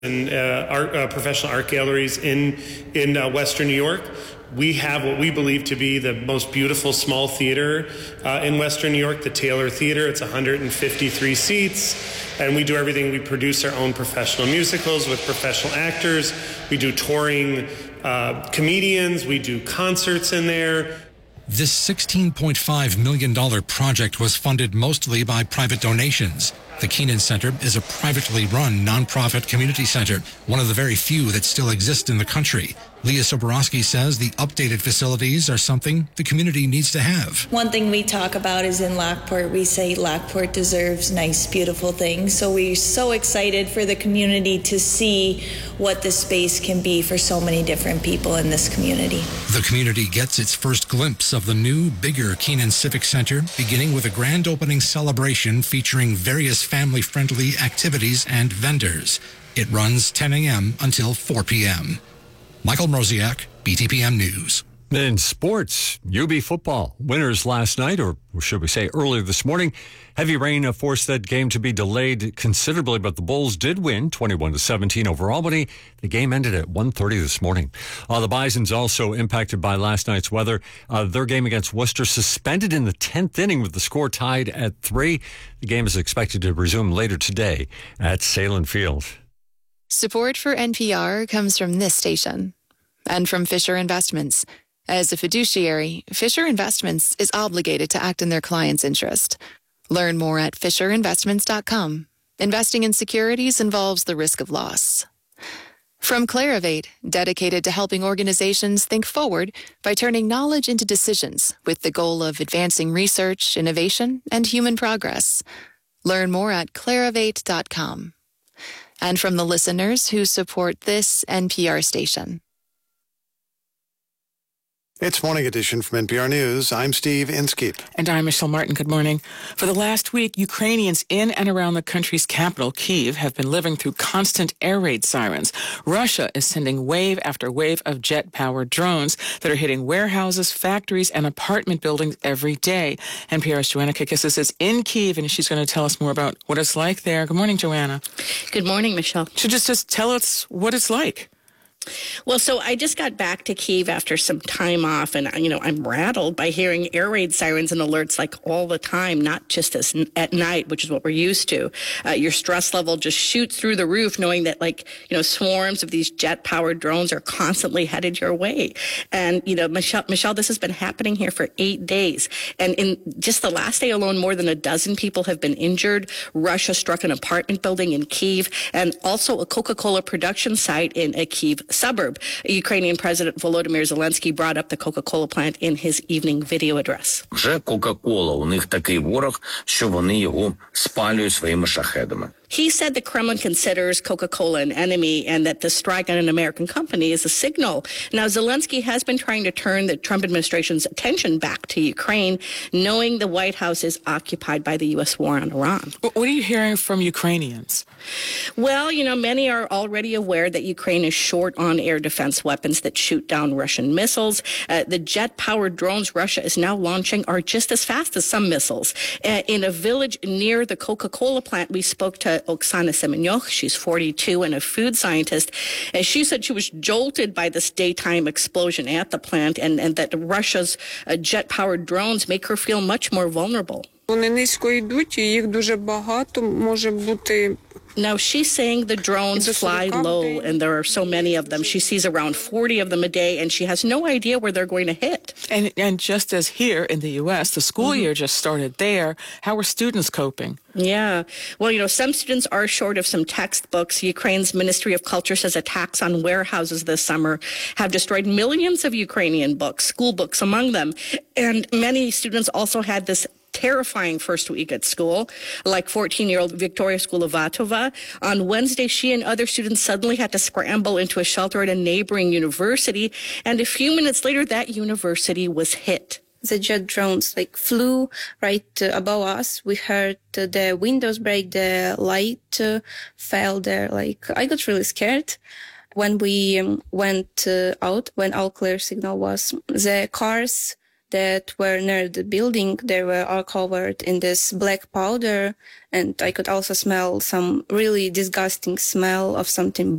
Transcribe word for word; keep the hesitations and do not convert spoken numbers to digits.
and uh, art, uh, professional art galleries in in uh, Western New York. We have what we believe to be the most beautiful small theater uh, in Western New York, the Taylor Theater. It's one hundred fifty-three seats, and we do everything. We produce our own professional musicals with professional actors. We do touring uh, comedians. We do concerts in there. This sixteen point five million dollars project was funded mostly by private donations. The Keenan Center is a privately run nonprofit community center, one of the very few that still exist in the country. Leah Soborowski says the updated facilities are something the community needs to have. One thing we talk about is in Lockport, we say Lockport deserves nice, beautiful things. So we're so excited for the community to see what the space can be for so many different people in this community. The community gets its first glimpse of the new, bigger Keenan Civic Center, beginning with a grand opening celebration featuring various family-friendly activities and vendors. It runs ten a.m. until four p.m. Michael Mroziak, B T P M News. In sports, U B football. Winners last night, or should we say earlier this morning. Heavy rain forced that game to be delayed considerably, but the Bulls did win twenty-one to seventeen over Albany. The game ended at one thirty this morning. Uh, the Bisons also impacted by last night's weather. Uh, their game against Worcester suspended in the tenth inning with the score tied at three. The game is expected to resume later today at Salem Field. Support for N P R comes from this station and from Fisher Investments. As a fiduciary, Fisher Investments is obligated to act in their client's interest. Learn more at fisher investments dot com. Investing in securities involves the risk of loss. From Clarivate, dedicated to helping organizations think forward by turning knowledge into decisions with the goal of advancing research, innovation, and human progress. Learn more at clarivate dot com. And from the listeners who support this N P R station. It's Morning Edition from N P R News. I'm Steve Inskeep. And I'm Michelle Martin. Good morning. For the last week, Ukrainians in and around the country's capital, Kyiv, have been living through constant air raid sirens. Russia is sending wave after wave of jet-powered drones that are hitting warehouses, factories, and apartment buildings every day. N P R's Joanna Kakissis is in Kyiv, and she's going to tell us more about what it's like there. Good morning, Joanna. Good morning, Michelle. So just, just tell us what it's like. Well, so I just got back to Kyiv after some time off, and, you know, I'm rattled by hearing air raid sirens and alerts like all the time, not just as at night, which is what we're used to. Uh, your stress level just shoots through the roof knowing that, like, you know, swarms of these jet-powered drones are constantly headed your way. And, you know, Michelle, Michelle, this has been happening here for eight days. And in just the last day alone, more than a dozen people have been injured. Russia struck an apartment building in Kyiv and also a Coca-Cola production site in a Kyiv suburb. Ukrainian President Volodymyr Zelensky brought up the Coca-Cola plant in his evening video address. Вже Coca-Cola, у них такий ворог, що вони його спалюють своїми шахедами. He said the Kremlin considers Coca-Cola an enemy and that the strike on an American company is a signal. Now, Zelensky has been trying to turn the Trump administration's attention back to Ukraine, knowing the White House is occupied by the U S war on Iran. What are you hearing from Ukrainians? Well, you know, many are already aware that Ukraine is short on air defense weapons that shoot down Russian missiles. Uh, the jet-powered drones Russia is now launching are just as fast as some missiles. Uh, in a village near the Coca-Cola plant, we spoke to Oksana Semenyuk. She's forty-two and a food scientist. And she said she was jolted by this daytime explosion at the plant and, and that Russia's uh, jet-powered drones make her feel much more vulnerable. Вони низько йдуть, і їх дуже багато, може бути. Now, she's saying the drones fly low, and there are so many of them. She sees around forty of them a day, and she has no idea where they're going to hit. And and just as here in the U S, the school mm-hmm. year just started there. How are students coping? Yeah. Well, you know, some students are short of some textbooks. Ukraine's Ministry of Culture says attacks on warehouses this summer have destroyed millions of Ukrainian books, school books among them. And many students also had this terrifying first week at school, like fourteen-year-old Victoria Skulavatova. On Wednesday, she and other students suddenly had to scramble into a shelter at a neighboring university, and a few minutes later, that university was hit. The jet drones like flew right uh, above us. We heard uh, the windows break, the light uh, fell there. Like, I got really scared. When we um, went uh, out, when all clear signal was, the cars that were near the building, they were all covered in this black powder. And I could also smell some really disgusting smell of something